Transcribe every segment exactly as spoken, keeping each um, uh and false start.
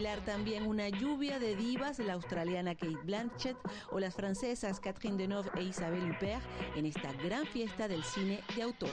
desfilar también una lluvia de divas, la australiana Kate Blanchett o las francesas Catherine Deneuve e Isabelle Huppert, en esta gran fiesta del cine de autor.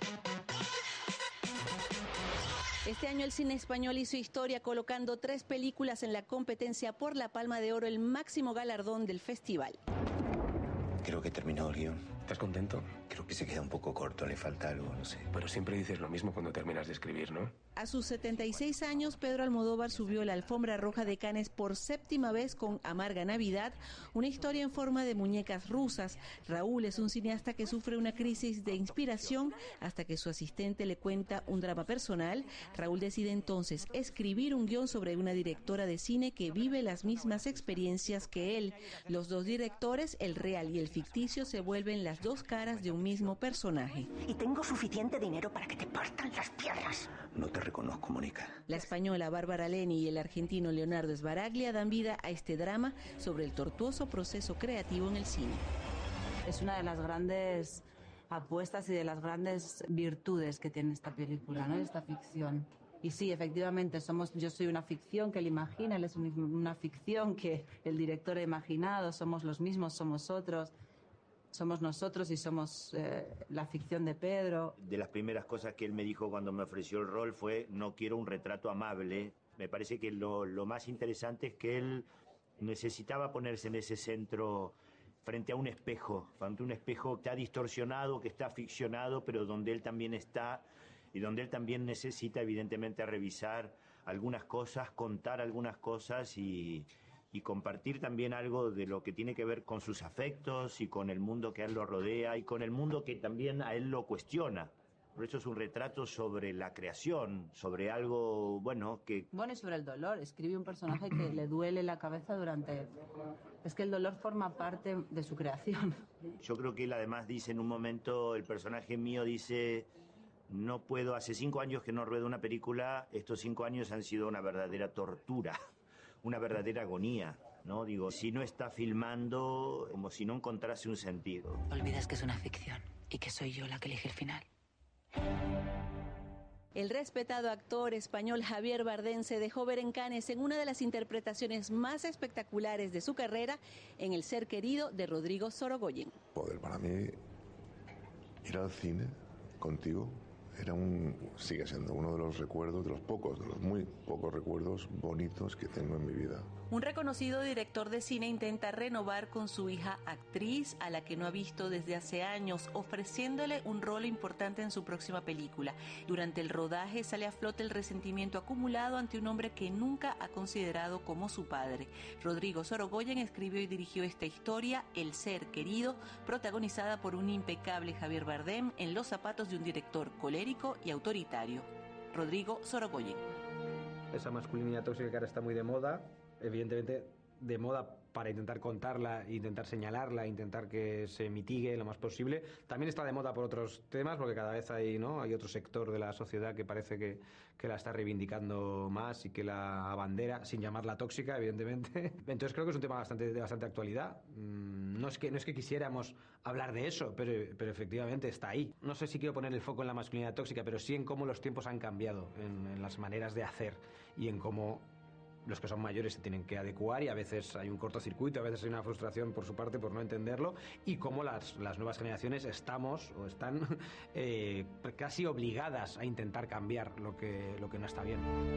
Este año el cine español hizo historia colocando tres películas en la competencia por la Palma de Oro, el máximo galardón del festival. Creo que terminó el guión. ¿Estás contento? Creo que se queda un poco corto, le falta algo, no sé. Pero siempre dices lo mismo cuando terminas de escribir, ¿no? A sus setenta y seis años, Pedro Almodóvar subió la alfombra roja de Cannes por séptima vez con Amarga Navidad, una historia en forma de muñecas rusas. Raúl es un cineasta que sufre una crisis de inspiración hasta que su asistente le cuenta un drama personal. Raúl decide entonces escribir un guión sobre una directora de cine que vive las mismas experiencias que él. Los dos directores, el real y el ficticio, se vuelven las dos caras de un mismo personaje. Y tengo suficiente dinero para que te partan las piernas. No te reconozco, Mónica. La española Bárbara Leni y el argentino Leonardo Sbaraglia dan vida a este drama sobre el tortuoso proceso creativo en el cine. Es una de las grandes apuestas y de las grandes virtudes que tiene esta película, ¿no? Esta ficción. Y sí, efectivamente, somos, yo soy una ficción que él imagina, él es un, una ficción que el director ha imaginado, somos los mismos, somos otros. Somos nosotros y somos eh, la ficción de Pedro. De las primeras cosas que él me dijo cuando me ofreció el rol fue: no quiero un retrato amable. Me parece que lo, lo más interesante es que él necesitaba ponerse en ese centro, frente a un espejo, frente a un espejo que está distorsionado, que está ficcionado, pero donde él también está y donde él también necesita evidentemente revisar algunas cosas, contar algunas cosas y... y compartir también algo de lo que tiene que ver con sus afectos y con el mundo que a él lo rodea y con el mundo que también a él lo cuestiona. Por eso es un retrato sobre la creación, sobre algo, bueno, que... Bueno, y sobre el dolor. Escribe un personaje que le duele la cabeza durante... Es que el dolor forma parte de su creación. Yo creo que él además dice en un momento, el personaje mío dice... No puedo, hace cinco años que no ruedo una película, estos cinco años han sido una verdadera tortura. Una verdadera agonía, ¿no? Digo, si no está filmando, como si no encontrase un sentido. Olvidas que es una ficción y que soy yo la que elige el final. El respetado actor español Javier Bardem se dejó ver en Cannes en una de las interpretaciones más espectaculares de su carrera, en El ser querido de Rodrigo Sorogoyen. Poder para mí ir al cine contigo era un, sigue siendo uno de los recuerdos, de los pocos, de los muy pocos recuerdos bonitos que tengo en mi vida. Un reconocido director de cine intenta renovar con su hija actriz, a la que no ha visto desde hace años, ofreciéndole un rol importante en su próxima película. Durante el rodaje sale a flote el resentimiento acumulado ante un hombre que nunca ha considerado como su padre. Rodrigo Sorogoyen escribió y dirigió esta historia, El ser querido, protagonizada por un impecable Javier Bardem en los zapatos de un director colérico y autoritario. Rodrigo Sorogoyen. Esa masculinidad tóxica que ahora está muy de moda, evidentemente de moda para intentar contarla, intentar señalarla, intentar que se mitigue lo más posible. También está de moda por otros temas, porque cada vez hay, ¿no? hay otro sector de la sociedad que parece que, que la está reivindicando más y que la abandera, sin llamarla tóxica, evidentemente. Entonces creo que es un tema bastante, de bastante actualidad. No es que, no es que quisiéramos hablar de eso, pero, pero efectivamente está ahí. No sé si quiero poner el foco en la masculinidad tóxica, pero sí en cómo los tiempos han cambiado, en, en las maneras de hacer y en cómo los que son mayores se tienen que adecuar, y a veces hay un cortocircuito, a veces hay una frustración por su parte por no entenderlo, y cómo las, las nuevas generaciones estamos o están eh, casi obligadas a intentar cambiar lo que, lo que no está bien.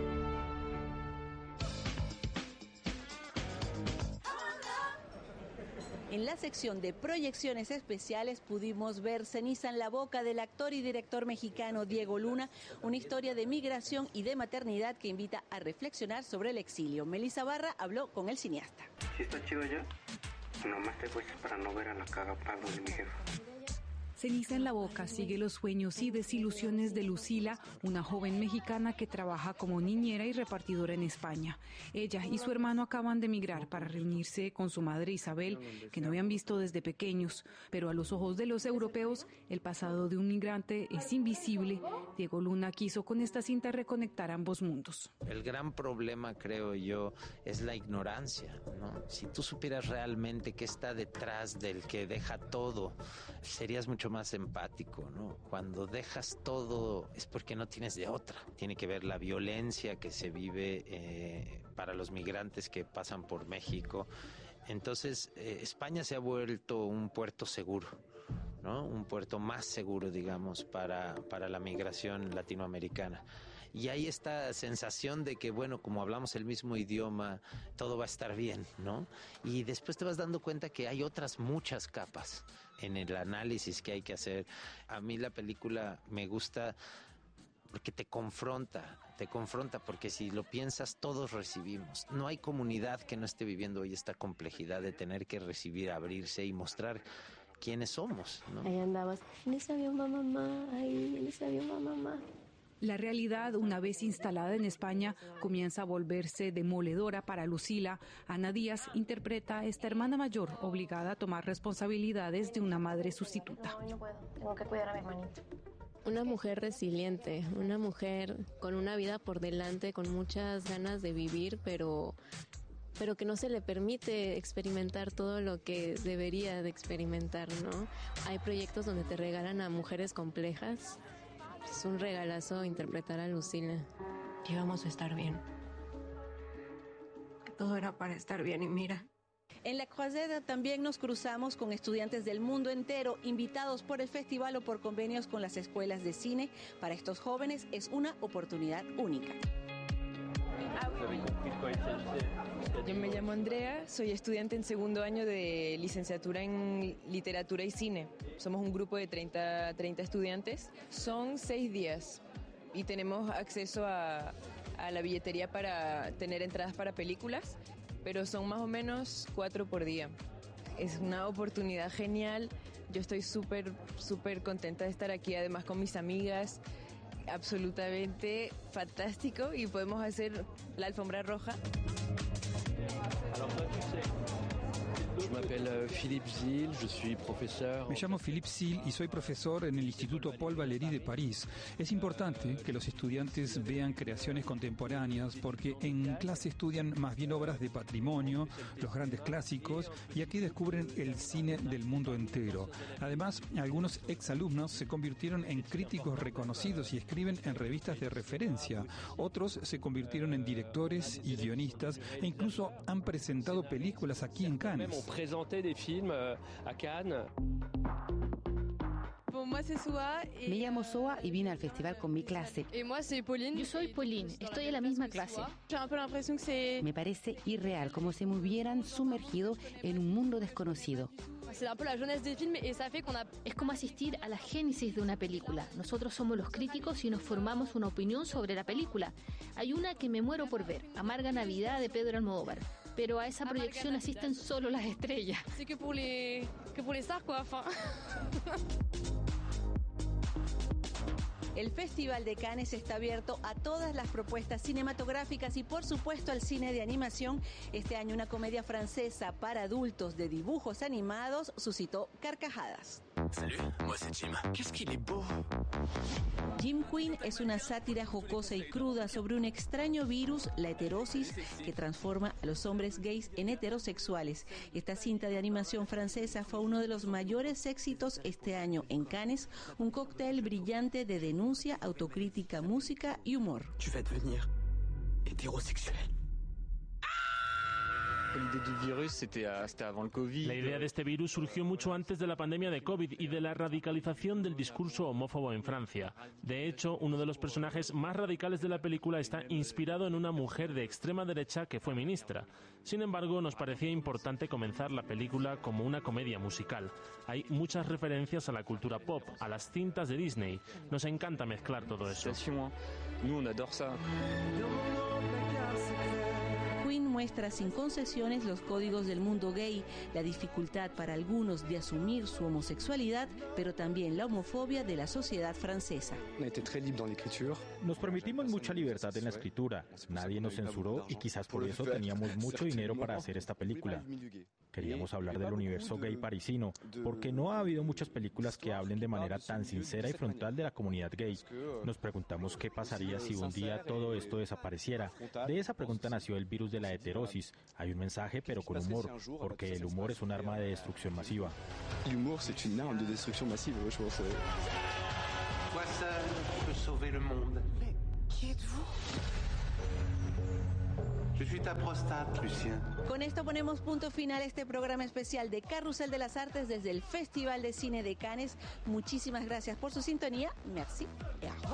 En la sección de proyecciones especiales pudimos ver Ceniza en la boca del actor y director mexicano Diego Luna, una historia de migración y de maternidad que invita a reflexionar sobre el exilio. Melissa Barra habló con el cineasta. ¿Sí está chido ya? Nomás te fuiste para no ver a la cagapalo de mi jefa. Ceniza en la boca sigue los sueños y desilusiones de Lucila, una joven mexicana que trabaja como niñera y repartidora en España. Ella y su hermano acaban de emigrar para reunirse con su madre Isabel, que no habían visto desde pequeños, pero a los ojos de los europeos, el pasado de un migrante es invisible. Diego Luna quiso con esta cinta reconectar ambos mundos. El gran problema, creo yo, es la ignorancia, ¿no? Si tú supieras realmente qué está detrás del que deja todo, serías mucho más empático, ¿no? Cuando dejas todo es porque no tienes de otra. Tiene que ver la violencia que se vive eh, para los migrantes que pasan por México. Entonces, eh, España se ha vuelto un puerto seguro, ¿no? Un puerto más seguro, digamos, para, para la migración latinoamericana. Y hay esta sensación de que, bueno, como hablamos el mismo idioma, todo va a estar bien, ¿no? Y después te vas dando cuenta que hay otras muchas capas en el análisis que hay que hacer. A mí la película me gusta porque te confronta, te confronta, porque si lo piensas, todos recibimos. No hay comunidad que no esté viviendo hoy esta complejidad de tener que recibir, abrirse y mostrar quiénes somos, ¿no? Ahí andabas, en ese avión va mamá, ahí, en ese avión va mamá. La realidad, una vez instalada en España, comienza a volverse demoledora para Lucila. Ana Díaz interpreta a esta hermana mayor obligada a tomar responsabilidades de una madre sustituta. No, no puedo, tengo que cuidar a mi hermanito. Una mujer resiliente, una mujer con una vida por delante, con muchas ganas de vivir, pero, pero que no se le permite experimentar todo lo que debería de experimentar, ¿no? Hay proyectos donde te regalan a mujeres complejas. Es un regalazo interpretar a Lucila. Y vamos a estar bien. Que todo era para estar bien y mira. En La Croisette también nos cruzamos con estudiantes del mundo entero, invitados por el festival o por convenios con las escuelas de cine. Para estos jóvenes es una oportunidad única. Yo me llamo Andrea, soy estudiante en segundo año de licenciatura en literatura y cine. Somos un grupo de treinta, treinta estudiantes. Son seis días y tenemos acceso a, a la billetería para tener entradas para películas, pero son más o menos cuatro por día. Es una oportunidad genial. Yo estoy súper, súper contenta de estar aquí, además con mis amigas. Absolutamente fantástico, y podemos hacer la alfombra roja. Me llamo Philippe Zil y soy profesor en el Instituto Paul Valéry de París. Es importante que los estudiantes vean creaciones contemporáneas porque en clase estudian más bien obras de patrimonio, los grandes clásicos, y aquí descubren el cine del mundo entero. Además, algunos exalumnos se convirtieron en críticos reconocidos y escriben en revistas de referencia. Otros se convirtieron en directores y guionistas e incluso han presentado películas aquí en Cannes. Me llamo Soa y vine al festival con mi clase. Yo soy Pauline, estoy en la misma clase. Me parece irreal, como si me hubieran sumergido en un mundo desconocido. Es como asistir a la génesis de una película. Nosotros somos los críticos y nos formamos una opinión sobre la película. Hay una que me muero por ver, Amarga Navidad de Pedro Almodóvar. Pero a esa proyección asisten solo las estrellas. El Festival de Cannes está abierto a todas las propuestas cinematográficas y, por supuesto, al cine de animación. Este año una comedia francesa para adultos de dibujos animados suscitó carcajadas. Salut, moi c'est Jim. Qu'est-ce qu'il est beau. Jim Queen es una sátira jocosa y cruda sobre un extraño virus, la heterosis, que transforma a los hombres gays en heterosexuales. Esta cinta de animación francesa fue uno de los mayores éxitos este año en Cannes, un cóctel brillante de denuncia, autocrítica, música y humor. Tu vas devenir hétérosexuel. La idea de este virus surgió mucho antes de la pandemia de COVID y de la radicalización del discurso homófobo en Francia. De hecho, uno de los personajes más radicales de la película está inspirado en una mujer de extrema derecha que fue ministra. Sin embargo, nos parecía importante comenzar la película como una comedia musical. Hay muchas referencias a la cultura pop, a las cintas de Disney. Nos encanta mezclar todo eso. Queen muestra sin concesiones los códigos del mundo gay, la dificultad para algunos de asumir su homosexualidad, pero también la homofobia de la sociedad francesa. Nos permitimos mucha libertad en la escritura, nadie nos censuró y quizás por eso teníamos mucho dinero para hacer esta película. Queríamos hablar del universo gay parisino, porque no ha habido muchas películas que hablen de manera tan sincera y frontal de la comunidad gay. Nos preguntamos qué pasaría si un día todo esto desapareciera. De esa pregunta nació el virus de la heterosis. Hay un mensaje, pero con humor, porque el humor es un arma de destrucción masiva. L'humour, c'est une arme de destruction massive, je pense. Toi seul peux sauver le monde. Mais qui êtes-vous? Je suis ta prostate, Lucien. Con esto ponemos punto final a este programa especial de Carrusel de las Artes desde el Festival de Cine de Cannes. Muchísimas gracias por su sintonía. Merci et au revoir.